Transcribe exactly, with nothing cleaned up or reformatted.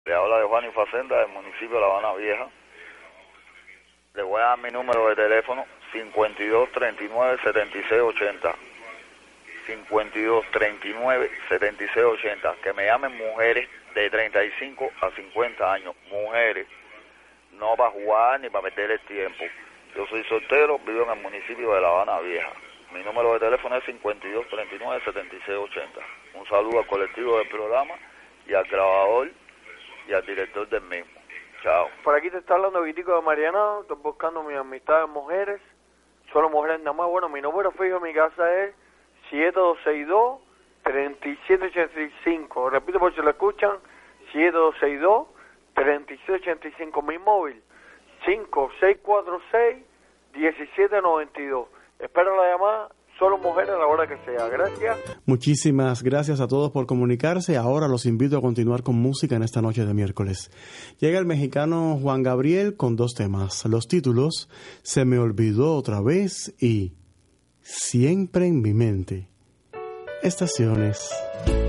Le habla de Juan y Facenda del municipio de La Habana Vieja. Le voy a dar mi número de teléfono cincuenta y dos treinta y nueve setenta y seis ochenta. cincuenta y dos treinta y nueve setenta y seis ochenta. Que me llamen mujeres de treinta y cinco a cincuenta años. Mujeres. No para jugar ni para perder el tiempo. Yo soy soltero, vivo en el municipio de La Habana Vieja. Mi número de teléfono es cincuenta y dos treinta y nueve setenta y seis ochenta. Un saludo al colectivo del programa y al grabador y al director del mismo. Chao. Por aquí te está hablando Vitico de Mariana. Estoy buscando mi amistad de mujeres. Solo mujeres nada más. Bueno, mi número fijo en mi casa es siete dos seis dos tres siete ocho cinco. Repito por si lo escuchan. siete dos seis dos tres siete ocho cinco. Mi móvil cinco seis cuatro seis uno siete nueve dos. Espero la llamada. Solo mujeres a la hora que sea. Gracias. Muchísimas gracias a todos por comunicarse. Ahora los invito a continuar con música en esta noche de miércoles. Llega el mexicano Juan Gabriel con dos temas. Los títulos: Se me olvidó otra vez y Siempre en mi mente. Estaciones.